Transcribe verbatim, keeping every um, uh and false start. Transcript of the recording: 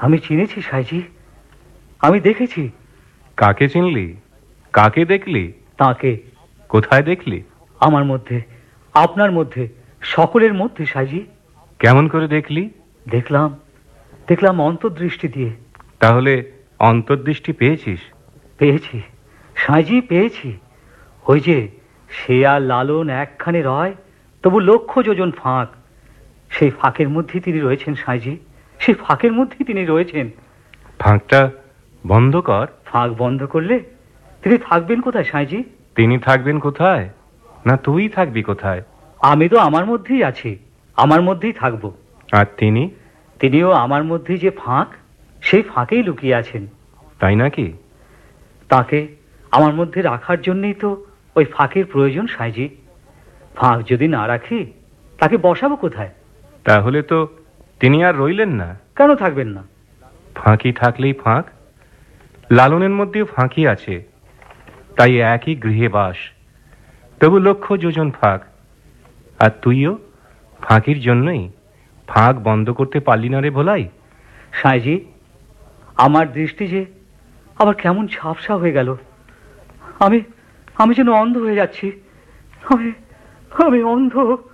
আমি চিনেছি সাইজি, আমি দেখেছি। কাকে চিনলি? কাকে দেখলি? তাকে। কোথায় দেখলি? আমার মধ্যে, আপনার মধ্যে, সকলের মধ্যে সাইজি। কেমন করে দেখলি? দেখলাম, দেখলাম অন্তর্দৃষ্টি দিয়ে। তাহলে অন্তর্দৃষ্টি পেয়েছিস? পেয়েছি সাইজি, পেয়েছি। ওই যে সে আর লালন একখানে রয়, তবু লক্ষ যোজন ফাঁক। সেই ফাঁকের মধ্যেই তিনি রয়েছেন সাইজি, সেই ফাঁকের মধ্যেই তিনি রয়েছেন। ফাঁকটা বন্ধ কর। ফাঁক বন্ধ করলে তিনি থাকবেন কোথায় সাইজি? তিনি থাকবেন কোথায়? না তুই থাকবি কোথায়? আমি তো আমার মধ্যেই আছি, আমার মধ্যেই থাকবো। আর তিনি? তিনিও আমার মধ্যেই যে ফাঁক, সেই ফাঁকেই লুকিয়ে আছেন। তাই নাকি? তাকে আমার মধ্যে রাখার জন্যই তো ওই ফাঁকের প্রয়োজন সাইজি। ফাঁক যদি না রাখি, তাকে বসাবো কোথায়? তাহলে তো তিনি আর রইলেন না। কেন থাকবেন না? ফাঁকি থাকলেই ফাঁক। লালনের মধ্যেও ফাঁকি আছে, তাই একই গৃহে বাস, তবু লক্ষ যোজন ফাঁক। আর তুইও ফাঁকির জন্যই ফাঁক বন্ধ করতে পারলি না রে ভোলাই। সাইজি, আমার দৃষ্টি যে আবার কেমন ঝাপসা হয়ে গেল। আমি আমি যেন অন্ধ হয়ে যাচ্ছি। আমি আমি অন্ধ।